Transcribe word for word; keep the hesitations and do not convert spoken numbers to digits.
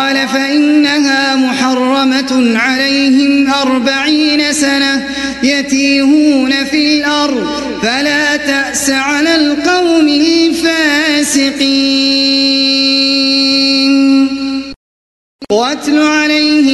قال فإنها محرمة عليهم أربعين سنة يتيهون في الأرض فلا تأس على القوم الفاسقين. واتل عليهم